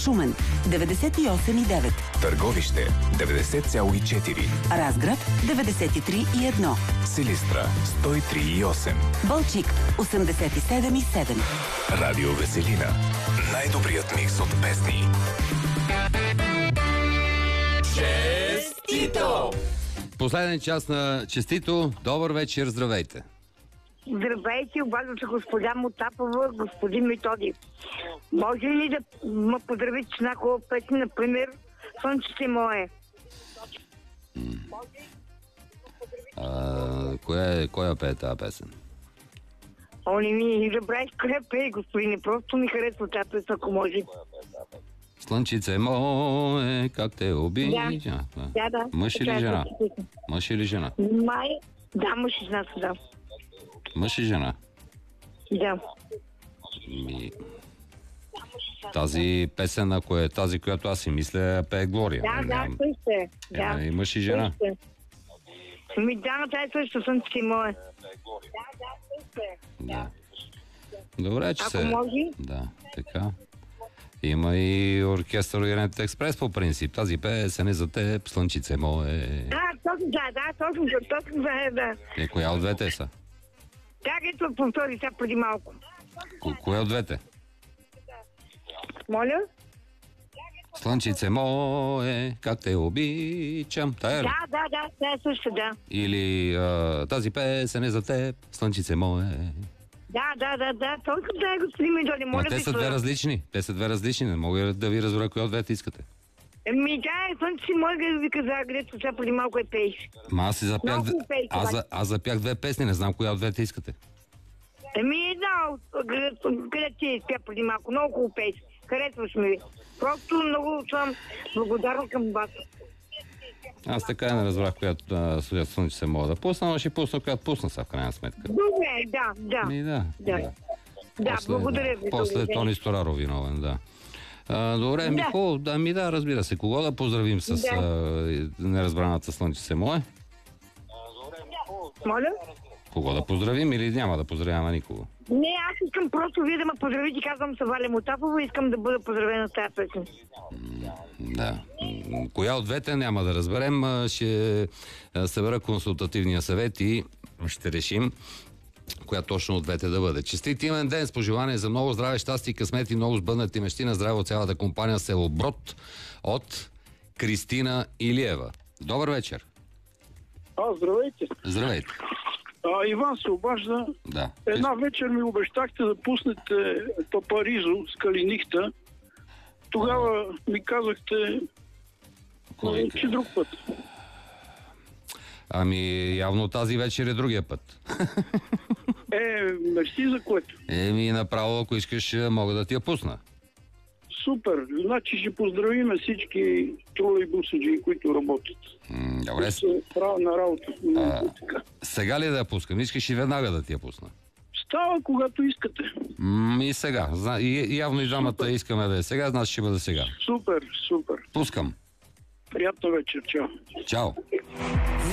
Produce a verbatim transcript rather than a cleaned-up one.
Шумен деветдесет и осем и девет, Търговище деветдесет цяло и четири, Разград деветдесет и три и едно, Силистра сто и три и осем, Балчик осемдесет и седем и седем. Радио Веселина. Най-добрият микс от песни. Честито! Последен час на Честито. Добър вечер, здравейте. Здравейте, обаждам се господа Мутапова, господин Методи. Може ли да ме поздравите с една хубава песен, например, Слънчето мое? А, коя, коя пее тази песен? О, не ми забравих коя пее, господине. Просто ми харесва тази песен, ако може. Слънчице мое, как те обича. Да, да, да. Мъж или жена? Мъж или жена? Май, да, мъж и жена, да. Мъж и жена? Да. Ми... Тази песен, ако е тази, която аз си мисля, пее Глория. Да, да, Ням... също е. Да. Е, и мъж и жена? Ми да, но тази също Слънчето мое. Да, да, също е. Да. Добре, че ако се... може. Да, така. Има и оркестър Ориент Експрес по принцип. Тази песен е за теб, Слънчице мое. Да, точно да, да, точно, точно да, да. Е, коя от двете са? Как ето повтори сега преди малко? Ко- Коя от двете? Моля? Слънчице мое, как те обичам. Тая ли? Да, да, да, да, е също, да. Или а, тази песен е за теб, Слънчице мое. Да, да, да, да, точно да е, господин Мидоли, Ма моля те ви са се. две различни. Те са две различни. Не мога да ви разбера коя от двете искате. Еми, да, е, Слънчето мое, да ви каза, където сега преди малко е пееш. Ма аз си запях... Много д- пейте, Аз, за- обаче. аз запях две песни, не знам коя от двете искате. Еми, една, където ти е спя преди малко, много хубаво пееш. Харесваш ми. Просто много съм благодарна към вас. Аз така и не разбрах която судя Слънчице мога да пусна, но ще пусна, която пусна са в крайна сметка. Добре, да, да. Ми, да. Да. Да, После, благодаря ви. После добре. Тони Стораро виновен, да. А, добре, ми Да. хубаво, да, ми да, разбира се. Кого да поздравим с Да. а, неразбраната Слънчице мое? Моля? Кого да поздравим или няма да поздравяваме никого? Не, аз искам просто вие да ме поздравите, казвам се Валя Мутапова и искам да бъда поздравена с тази песен. Да. М, Коя от двете няма да разберем. а, Ще а, събера консултативния съвет и ще решим коя точно от двете да бъде. Честит имен ден с пожелание за много здраве, щастие и късмет и много сбъднати мечти на здраве от цялата компания село Брод от Кристина Илиева. Добър вечер. А, здравейте. Здравейте. А, Иван се обажда. Да. Една вечер ми обещахте да пуснете Папаризо с Калинихта. Тогава ми казахте, Кой? че друг път. Ами, явно тази вечер е другия път. Е, мерси за което. Еми, направо, ако искаш, мога да ти я пусна. Супер. Значи ще поздравим всички тролейбусаджи, които работят. М, Добре. Се правят на работа. А, сега ли да я пускам? Искаш и веднага да ти я пусна? Става, когато искате. М, и сега. Зна- И, явно и двамата искаме да е сега, значи ще бъде сега. Супер, супер. Пускам. Приятна вечер. Чао. Чао.